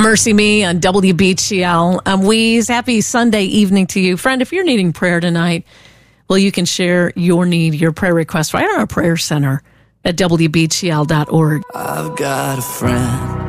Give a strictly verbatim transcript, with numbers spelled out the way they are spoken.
Mercy Me on W B G L. I'm Weeze. Happy Sunday evening to you. Friend, if you're needing prayer tonight, well, you can share your need, your prayer request right on our prayer center at W B G L dot org. I've got a friend